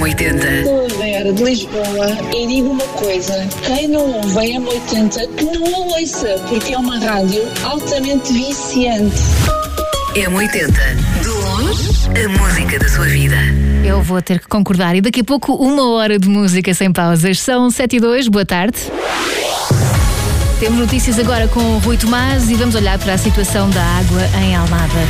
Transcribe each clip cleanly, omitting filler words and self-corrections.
M80. Sou a Vera de Lisboa e digo uma coisa: quem não ouve a M80, que não a ouça, porque é uma rádio altamente viciante. M80. De longe, a música da sua vida. Eu vou ter que concordar. E daqui a pouco, 1 hora de música sem pausas. São 7h02, boa tarde. Temos notícias agora com o Rui Tomás e vamos olhar para a situação da água em Almada.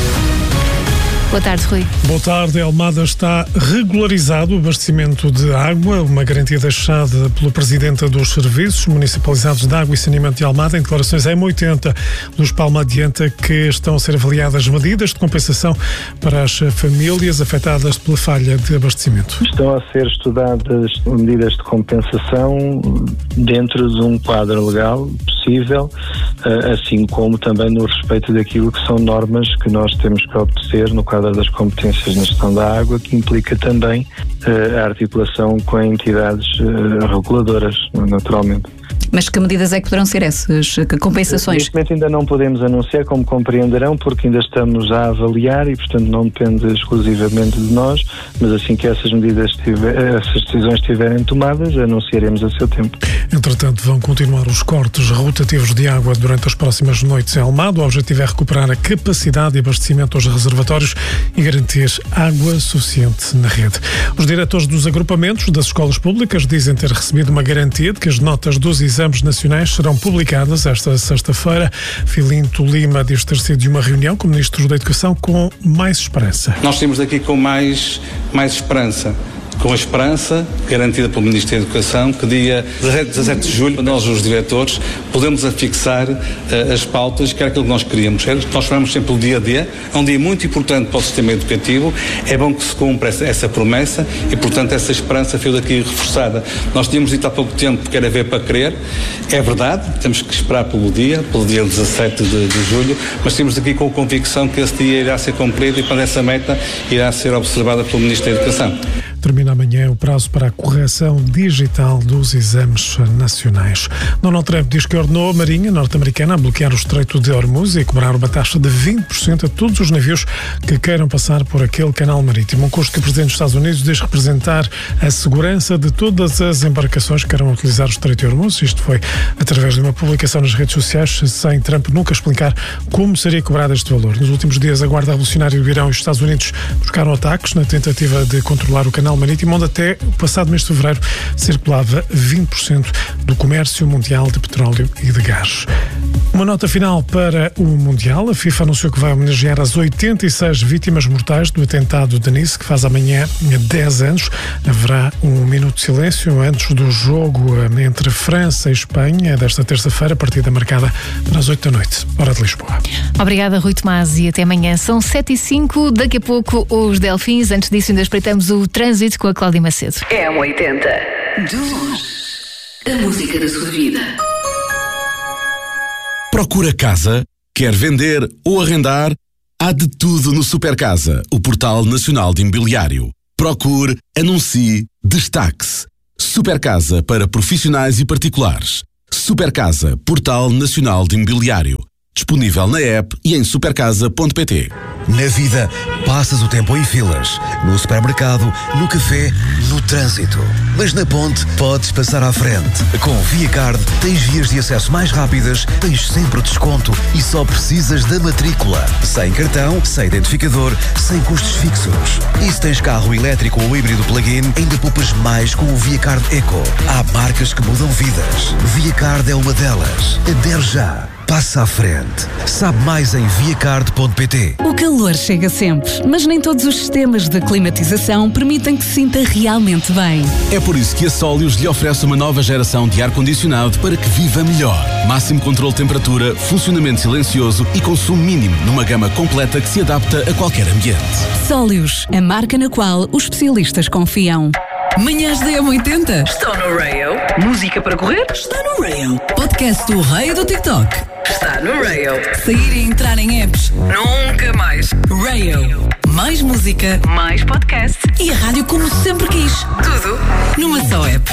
Boa tarde, Rui. Boa tarde. Almada está regularizado o abastecimento de água, uma garantia deixada pelo Presidente dos Serviços Municipalizados de Água e Saneamento de Almada, em declarações à M80. Luís Palma adianta que estão a ser avaliadas medidas de compensação para as famílias afetadas pela falha de abastecimento. Estão a ser estudadas medidas de compensação dentro de um quadro legal possível, assim como também no respeito daquilo que são normas que nós temos que obedecer no quadro das competências na gestão da água, que implica também a articulação com entidades reguladoras, naturalmente. Mas que medidas é que poderão ser essas? Que compensações? Neste momento ainda não podemos anunciar, como compreenderão, porque ainda estamos a avaliar e, portanto, não depende exclusivamente de nós, mas assim que essas decisões estiverem tomadas, anunciaremos a seu tempo. Entretanto, vão continuar os cortes rotativos de água durante as próximas noites em Almada. O objetivo é recuperar a capacidade de abastecimento aos reservatórios e garantir água suficiente na rede. Os diretores dos agrupamentos das escolas públicas dizem ter recebido uma garantia de que as notas dos exames nacionais serão publicadas esta sexta-feira. Filinto Lima diz ter sido de uma reunião com ministros da Educação com mais esperança. Nós temos aqui com mais esperança. Com a esperança garantida pelo Ministro da Educação que dia 17 de julho, nós os diretores podemos afixar as pautas, que era aquilo que nós queríamos. Nós chamamos sempre o dia D, é um dia muito importante para o sistema educativo, é bom que se cumpra essa promessa e, portanto, essa esperança foi daqui reforçada. Nós tínhamos dito há pouco tempo que era ver para crer, é verdade, temos que esperar pelo dia 17 de julho, mas temos aqui com a convicção que esse dia irá ser cumprido e quando essa meta irá ser observada pelo Ministro da Educação. Termina amanhã o prazo para a correção digital dos exames nacionais. Donald Trump diz que ordenou a Marinha norte-americana a bloquear o Estreito de Hormuz e a cobrar uma taxa de 20% a todos os navios que queiram passar por aquele canal marítimo. Um custo que o Presidente dos Estados Unidos diz representar a segurança de todas as embarcações que queiram utilizar o Estreito de Hormuz. Isto foi através de uma publicação nas redes sociais, sem Trump nunca explicar como seria cobrado este valor. Nos últimos dias, a Guarda Revolucionária do Irão e os Estados Unidos buscaram ataques na tentativa de controlar o canal marítimo, onde até o passado mês de fevereiro circulava 20% do comércio mundial de petróleo e de gás. Uma nota final para o Mundial. A FIFA anunciou que vai homenagear as 86 vítimas mortais do atentado de Nice, que faz amanhã 10 anos. Haverá um minuto de silêncio antes do jogo entre França e Espanha, desta terça-feira, partida marcada para as 8 da noite, hora de Lisboa. Obrigada, Rui Tomás, e até amanhã. São 7h05, daqui a pouco os Delfins. Antes disso, ainda espreitamos o trânsito com a Cláudia Macedo. M80. De longe, a música da sua vida. Procura casa? Quer vender ou arrendar? Há de tudo no Supercasa, o portal nacional de imobiliário. Procure, anuncie, destaque-se. Supercasa para profissionais e particulares. Supercasa, portal nacional de imobiliário. Disponível na app e em supercasa.pt. Na vida, passas o tempo em filas, no supermercado, no café, no trânsito. Mas na ponte, podes passar à frente. Com ViaCard, tens vias de acesso mais rápidas, tens sempre desconto e só precisas da matrícula. Sem cartão, sem identificador, sem custos fixos. E se tens carro elétrico ou híbrido plug-in, ainda poupas mais com o ViaCard Eco. Há marcas que mudam vidas. ViaCard é uma delas. Adere já. Passa à frente. Sabe mais em viacard.pt. O calor chega sempre, mas nem todos os sistemas de climatização permitem que se sinta realmente bem. É por isso que a Solius lhe oferece uma nova geração de ar-condicionado para que viva melhor. Máximo controle de temperatura, funcionamento silencioso e consumo mínimo numa gama completa que se adapta a qualquer ambiente. Solius, a marca na qual os especialistas confiam. Manhãs da M80 estão no Rail. Música para correr está no Rail. Podcast do Rei do TikTok está no Rail. Sair e entrar em apps Nunca mais. Rail. Mais música, Mais podcast e a rádio como sempre quis. Tudo numa só app.